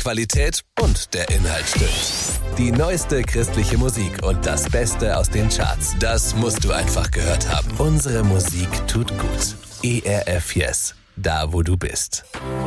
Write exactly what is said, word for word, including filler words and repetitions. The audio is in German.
Qualität und der Inhalt stimmt. Die neueste christliche Musik und das Beste aus den Charts. Das musst du einfach gehört haben. Unsere Musik tut gut. E R F Yes. Da, wo du bist.